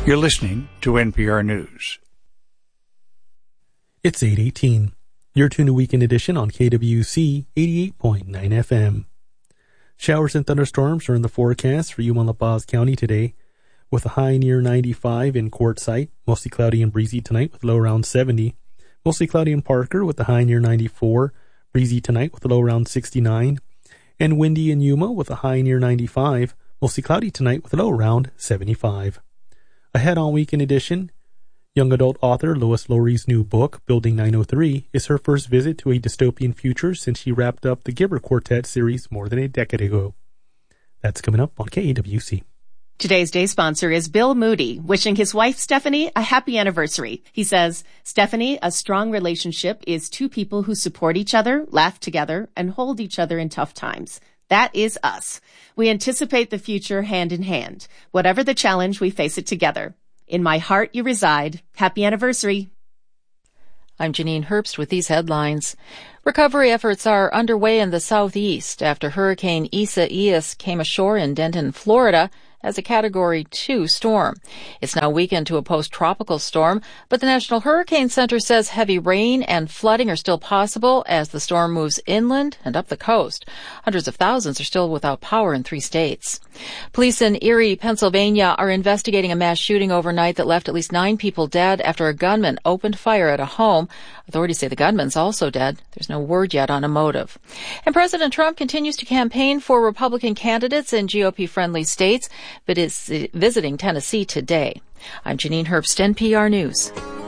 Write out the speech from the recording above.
You're listening to NPR News. It's 8:18. You're tuned to Weekend Edition on KWC 88.9 FM. Showers and thunderstorms are in the forecast for Yuma La Paz County today, with a high near 95 in Quartzsite, mostly cloudy and breezy tonight with a low around 70. Mostly cloudy in Parker with a high near 94, breezy tonight with a low around 69. And windy in Yuma with a high near 95, mostly cloudy tonight with a low around 75. Ahead on Weekend Edition, young adult author Lois Lowry's new book, Building 903, is her first visit to a dystopian future since she wrapped up the Gibber Quartet series more than a decade ago. That's coming up on KAWC. Today's day sponsor is Bill Moody, wishing his wife Stephanie a happy anniversary. He says, Stephanie, a strong relationship is two people who support each other, laugh together, and hold each other in tough times. That is us. We anticipate the future hand in hand. Whatever the challenge, we face it together. In my heart you reside. Happy anniversary. I'm Janine Herbst with these headlines. Recovery efforts are underway in the southeast after Hurricane Isaias came ashore in Denton, Florida, as a Category 2 storm. It's now weakened to a post-tropical storm, but the National Hurricane Center says heavy rain and flooding are still possible as the storm moves inland and up the coast. Hundreds of thousands are still without power in 3 states. Police in Erie, Pennsylvania are investigating a mass shooting overnight that left at least 9 people dead after a gunman opened fire at a home. Authorities say the gunman's also dead. There's no word yet on a motive. And President Trump continues to campaign for Republican candidates in GOP-friendly states, but is visiting Tennessee today. I'm Janine Herbst, NPR News.